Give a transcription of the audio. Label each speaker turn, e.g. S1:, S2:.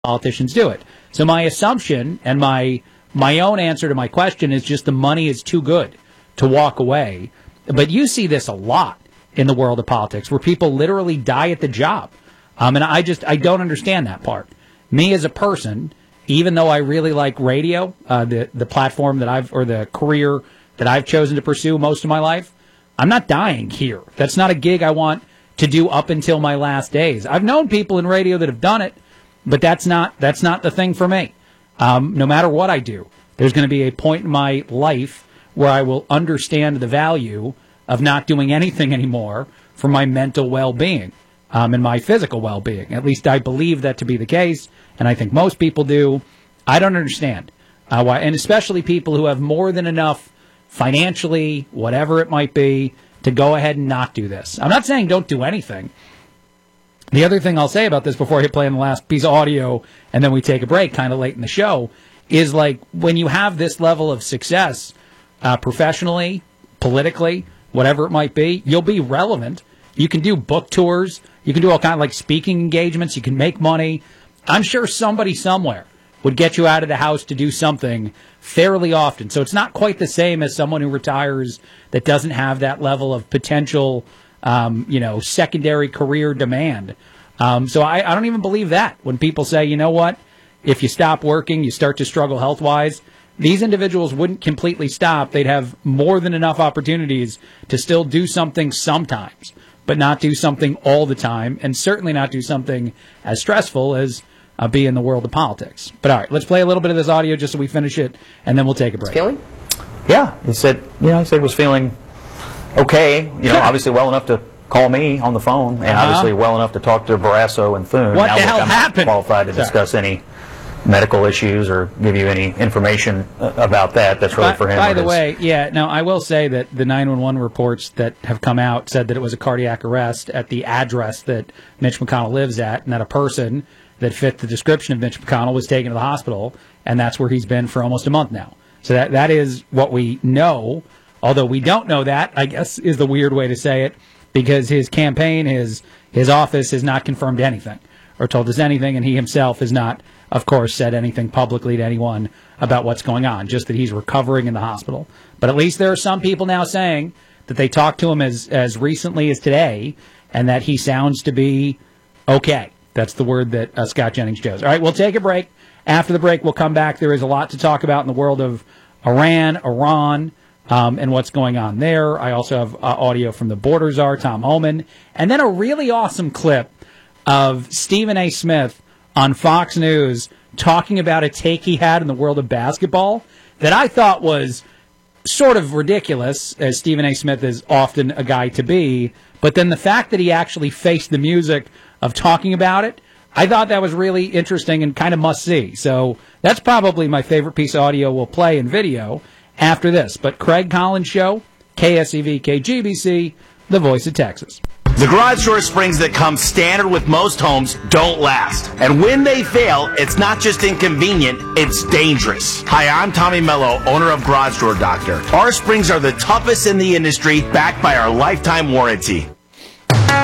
S1: politicians do it. So my assumption and my own answer to my question is just the money is too good to walk away. But you see this a lot in the world of politics where people literally die at the job. And I don't understand that part. Me as a person, even though I really like radio, the platform that or the career that I've chosen to pursue most of my life, I'm not dying here. That's not a gig I want to do up until my last days. I've known people in radio that have done it, but that's not the thing for me. No matter what I do, there's going to be a point in my life where I will understand the value of not doing anything anymore for my mental well-being and my physical well-being. At least I believe that to be the case, and I think most people do. I don't understand why, and especially people who have more than enough financially, whatever it might be, to go ahead and not do this. I'm not saying don't do anything. The other thing I'll say about this before I hit play on the last piece of audio and then we take a break kind of late in the show is like when you have this level of success professionally, politically, whatever it might be, you'll be relevant. You can do book tours. You can do all kind of like speaking engagements. You can make money. I'm sure somebody somewhere would get you out of the house to do something fairly often. So it's not quite the same as someone who retires that doesn't have that level of potential, secondary career demand. So I don't even believe that when people say, you know what, if you stop working, you start to struggle health-wise. These individuals wouldn't completely stop. They'd have more than enough opportunities to still do something sometimes, but not do something all the time, and certainly not do something as stressful as be in the world of politics. But all right, let's play a little bit of this audio just so we finish it, and then we'll take a break.
S2: Feeling?
S3: Yeah, he said he was feeling okay. Obviously well enough to call me on the phone, and obviously well enough to talk to Barrasso and Thune.
S1: What the hell happened?
S3: I'm not qualified to discuss any medical issues or give you any information about that. That's really for him.
S1: By the way, I will say that the 911 reports that have come out said that it was a cardiac arrest at the address that Mitch McConnell lives at, and that a person that fit the description of Mitch McConnell was taken to the hospital, and that's where he's been for almost a month now. So that is what we know, although we don't know that, I guess, is the weird way to say it, because his campaign, his office has not confirmed anything or told us anything, and he himself has not, of course, said anything publicly to anyone about what's going on, just that he's recovering in the hospital. But at least there are some people now saying that they talked to him as recently as today, and that he sounds to be okay. That's the word that Scott Jennings chose. All right, we'll take a break. After the break, we'll come back. There is a lot to talk about in the world of Iran, and what's going on there. I also have audio from the border czar, Tom Homan, and then a really awesome clip of Stephen A. Smith on Fox News talking about a take he had in the world of basketball that I thought was sort of ridiculous, as Stephen A. Smith is often a guy to be, but then the fact that he actually faced the music of talking about it, I thought that was really interesting and kind of must-see. So that's probably my favorite piece of audio we'll play in video after this. But Craig Collins Show, KSEV, KGBC, the voice of Texas.
S4: The garage door springs that come standard with most homes don't last. And when they fail, it's not just inconvenient, it's dangerous. Hi, I'm Tommy Mello, owner of Garage Door Doctor. Our springs are the toughest in the industry, backed by our lifetime warranty.